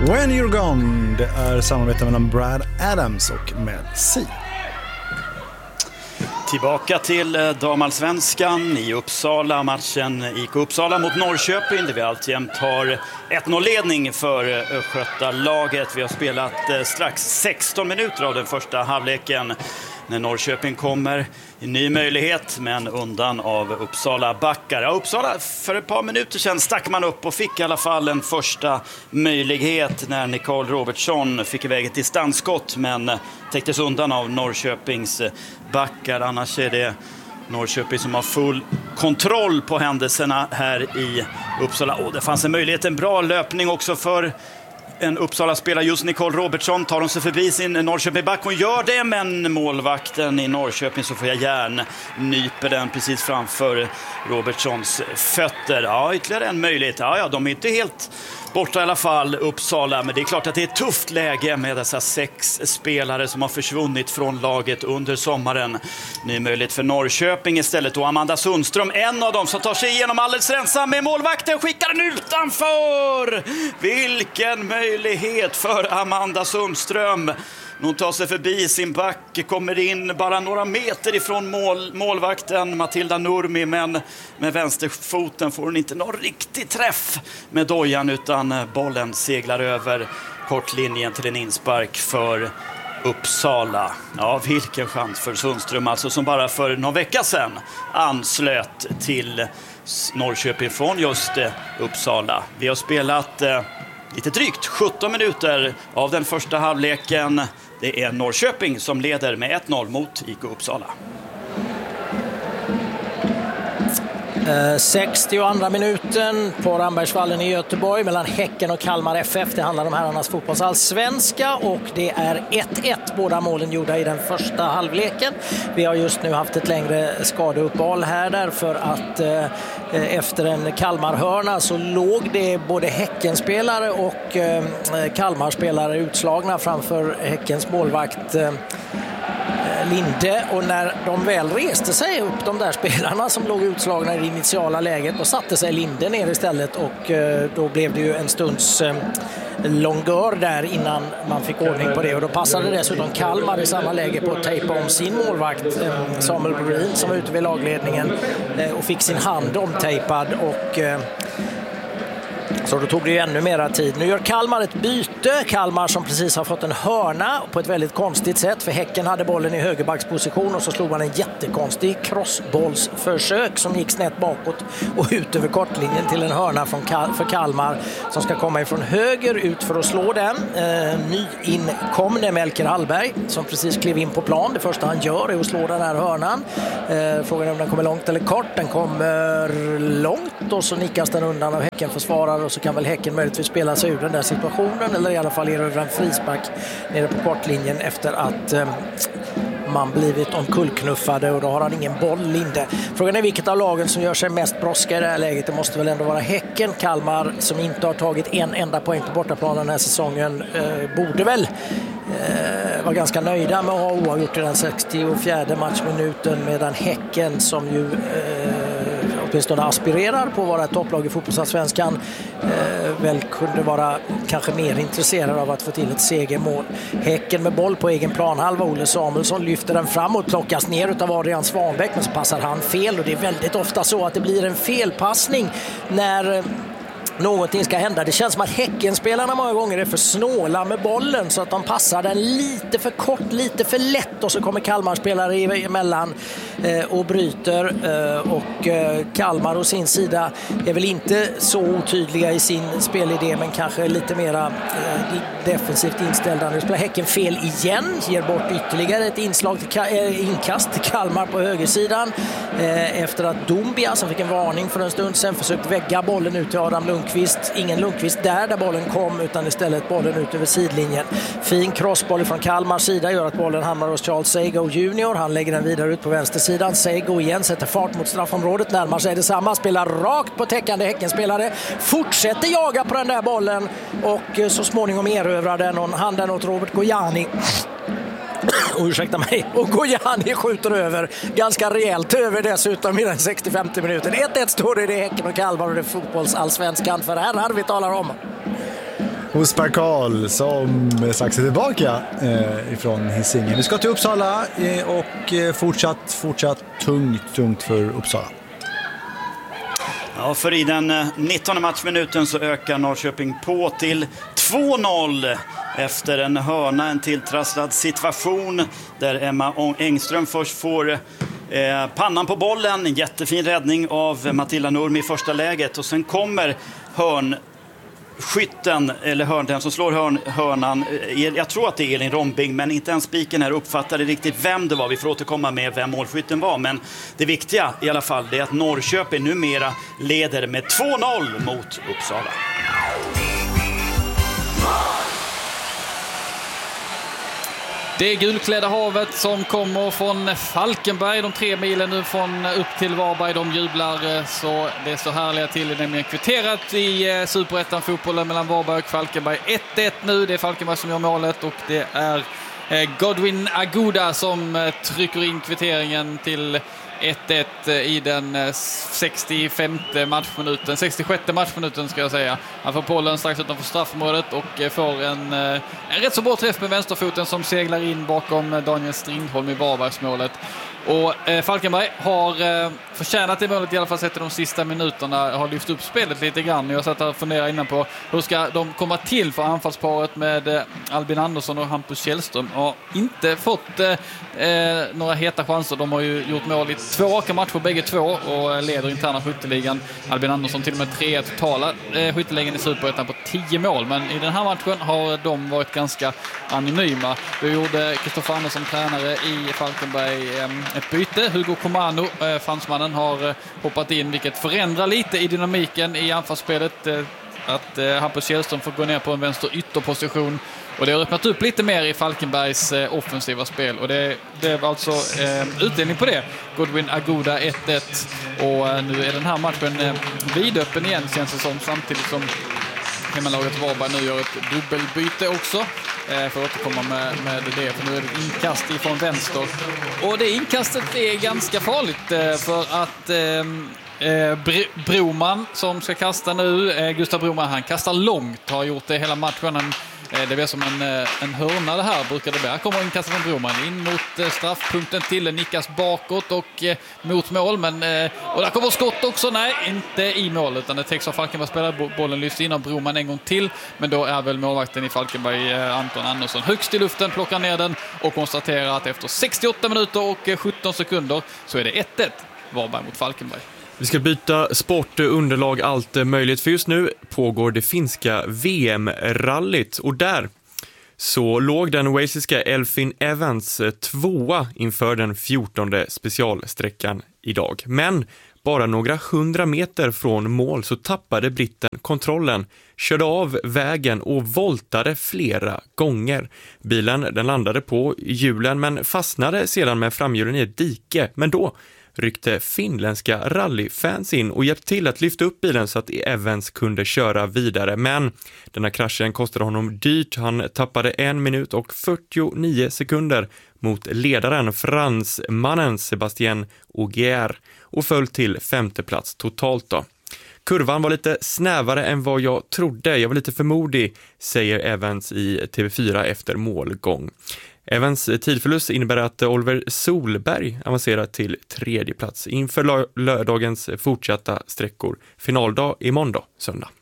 When You're Gone. Det är samarbete mellan Brad Adams och Mel C. Tillbaka till damallsvenskan i Uppsala. Matchen IK Uppsala mot Norrköping där vi alltjämt har 1-0-ledning för Östgötalaget. Vi har spelat strax 16 minuter av den första halvleken när Norrköping kommer. En ny möjlighet men undan av Uppsala backar. Ja, Uppsala för ett par minuter sedan stack man upp och fick i alla fall en första möjlighet när Nicole Robertsson fick iväg ett distansskott men täcktes undan av Norrköpings backar. Annars är det Norrköping som har full kontroll på händelserna här i Uppsala. Och det fanns en möjlighet, en bra löpning också för en Uppsala-spelare, just Nicole Robertsson. Tar hon sig förbi sin Norrköping-back. Hon gör det, men målvakten i Norrköping så får jag gärna nyper den precis framför Robertsons fötter. Ja, ytterligare en möjlighet. Ja, de är inte helt borta i alla fall, Uppsala. Men det är klart att det är ett tufft läge med dessa 6 spelare som har försvunnit från laget under sommaren. Ny möjlighet för Norrköping istället. Och Amanda Sundström, en av dem som tar sig igenom alldeles ensam med målvakten, skickar den utanför. Vilken möjlighet för Amanda Sundström. Hon tar sig förbi sin back, kommer in bara några meter ifrån målvakten Matilda Nurmi, men med vänsterfoten får hon inte någon riktig träff med dojan utan bollen seglar över kortlinjen till en inspark för Uppsala. Ja, vilken chans för Sundström alltså, som bara för någon vecka sedan anslöt till Norrköping från just Uppsala. Vi har spelat lite drygt 17 minuter av den första halvleken. Det är Norrköping som leder med 1-0 mot IK Uppsala. 62 minuten på Rambergsvallen i Göteborg mellan Häcken och Kalmar FF. Det handlar om herrarnas fotbollsallsvenska och det är 1-1. Båda målen gjorda i den första halvleken. Vi har just nu haft ett längre skadeuppehåll här därför att efter en Kalmarhörna så låg det både Häckenspelare och Kalmarspelare utslagna framför Häckens målvakt Linde, och när de väl reste sig upp, de där spelarna som låg utslagna i det initiala läget, då satte sig Linde ner istället och då blev det ju en stunds långör där innan man fick ordning på det, och då passade dessutom Kalmar i samma läge på att tejpa om sin målvakt Samuel Brolin som var ute vid lagledningen och fick sin hand omtejpad, och så då tog det ju ännu mera tid. Nu gör Kalmar ett byte. Kalmar som precis har fått en hörna på ett väldigt konstigt sätt, för Häcken hade bollen i högerbacksposition och så slog man en jättekonstig crossbollsförsök som gick snett bakåt och ut över kortlinjen till en hörna för Kalmar som ska komma ifrån höger ut för att slå den. Nyinkomne Melker Hallberg som precis klev in på plan. Det första han gör är att slå den här hörnan. Frågan är om den kommer långt eller kort. Den kommer långt och så nickas den undan av Häcken-försvarare, och så kan väl Häcken möjligtvis spela sig ur den där situationen, eller i alla fall erövra en frispark nere på kortlinjen efter att man blivit omkullknuffade, och då har han ingen boll, Linde. Frågan är vilket av lagen som gör sig mest brådska i det här läget. Det måste väl ändå vara Häcken. Kalmar som inte har tagit en enda poäng på bortaplan den här säsongen borde väl var ganska nöjda med att ha oavgjort i den 64 matchminuten, medan Häcken som ju åtminstone aspirerar på att vara ett topplag i fotbollsallsvenskan väl kunde vara kanske mer intresserad av att få till ett segermål. Häcken med boll på egen planhalva. Olle Samuelsson lyfter den framåt, plockas ner av Adrian Svanbäck, men så passar han fel, och det är väldigt ofta så att det blir en felpassning när någonting ska hända. Det känns som att Häckenspelarna många gånger är för snåla med bollen så att de passar den lite för kort, lite för lätt, och så kommer Kalmar-spelare emellan och bryter, och Kalmar å sin sida är väl inte så otydliga i sin spelidé, men kanske lite mera defensivt inställda. Nu spelar Häcken fel igen, ger bort ytterligare ett inkast till Kalmar på högersidan efter att Dombia, som fick en varning för en stund sedan, försökt vägga bollen ut till Adam Lundqvist. Ingen Lundqvist där bollen kom, utan istället bollen ut över sidlinjen. Fin crossboll från Kalmars sida gör att bollen hamnar hos Charles Sego Jr. Han lägger den vidare ut på vänstersidan. Sego igen sätter fart mot straffområdet, närmar sig detsamma, spelar rakt på täckande Häckenspelare, fortsätter jaga på den där bollen och så småningom erövrar den, och handen åt Robert Gojani. Ursäkta mig. Och Gojani skjuter över ganska rejält över dessutom i den 65 minuten. 1-1 står det i Häcken och Kalmar, och det är fotbollsallsvenskan för herrar vi talar om. hos Per Karl som strax är tillbaka ifrån Hisingen. Vi ska till Uppsala och fortsatt tungt för Uppsala. Ja, för i den 19:e matchminuten så ökar Norrköping på till 2-0 efter en hörna, en tilltrasslad situation där Emma Engström först får pannan på bollen. En jättefin räddning av Matilda Nurmi i första läget och sen kommer skytten, eller den som slår hörnan, jag tror att det är Elin Rombing, men inte ens spiken här uppfattade riktigt vem det var. Vi får återkomma med vem målskytten var, men det viktiga i alla fall är att Norrköping numera leder med 2-0 mot Uppsala. Det är gulklädda havet som kommer från Falkenberg, de 3 milen nu från upp till Varberg. De jublar så det är så härliga till, nämligen kvitterat i Superettan fotbollen mellan Varberg och Falkenberg. 1-1 nu, det är Falkenberg som gör målet och det är Godwin Aguda som trycker in kvitteringen till 1-1 i den 66:e matchminuten ska jag säga. Han får bollen strax utanför straffområdet och får en rätt så bra träff med vänsterfoten som seglar in bakom Daniel Strindholm i Varbergsmålet. Och Falkenberg har förtjänat det målet, i alla fall sett i de sista minuterna, har lyft upp spelet lite grann. Jag satt och funderade innan på hur ska de komma till för anfallsparet med Albin Andersson och Hampus Källström. Har inte fått några heta chanser. De har ju gjort mål i 2 raka matcher bägge två och leder interna skytteligan. Albin Andersson till och med 3 totala skytteligan i Superettan på 10 mål. Men i den här matchen har de varit ganska anonyma. Då gjorde Kristoffer Andersson, tränare i Falkenberg, ett byte. Hugo Comano, fransmannen, har hoppat in, vilket förändrar lite i dynamiken i anfallsspelet. Att Hampus Källström får gå ner på en vänster ytterposition. Och det har öppnat upp lite mer i Falkenbergs offensiva spel. Och det var alltså utdelning på det. Godwin Aguda 1-1. Och nu är den här matchen vidöppen igen, känns det som. Samtidigt som hemmalaget Varberg nu gör ett dubbelbyte också. För att återkomma med det. För nu är det ett inkast ifrån vänster. Och det inkastet är ganska farligt. För att Broman som ska kasta nu, Gustav Broman, han kastar långt. Har gjort det hela matchen. Det blir som en hörna det här brukar det bli. Här kommer inkastet från Broman in mot straffpunkten till, nickas bakåt och mot mål. Men, och där kommer skott också. Nej, inte i mål utan det täcks av Falkenberg spelare. Bollen lyfts in av Broman en gång till. Men då är väl målvakten i Falkenberg, Anton Andersson, högst i luften, plockar ner den och konstaterar att efter 68 minuter och 17 sekunder så är det 1-1 Varberg mot Falkenberg. Vi ska byta sport, underlag, allt möjligt. För just nu pågår det finska VM-rallyt. Och där så låg den walesiska Elfyn Evans 2 inför den 14:e specialsträckan idag. Men bara några 100 meter från mål så tappade britten kontrollen, körde av vägen och voltade flera gånger. Bilen den landade på hjulen men fastnade sedan med framhjulen i ett dike. Men då ryckte finländska rallyfans in och hjälpte till att lyfta upp bilen så att Evans kunde köra vidare. Men den här kraschen kostade honom dyrt. Han tappade 1 minut och 49 sekunder mot ledaren fransmannen Sébastien Ogier och föll till 5:e plats totalt då. Kurvan var lite snävare än vad jag trodde. Jag var lite för modig, säger Evans i TV4 efter målgång. Evans tidförlust innebär att Oliver Solberg avancerar till 3:e plats inför lördagens fortsatta sträckor. Finaldag i måndag, söndag.